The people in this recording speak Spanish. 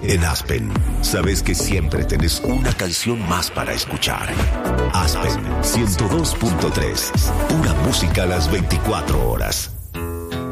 En Aspen, sabes que siempre tenés una canción más para escuchar. Aspen 102.3, una música a las 24 horas.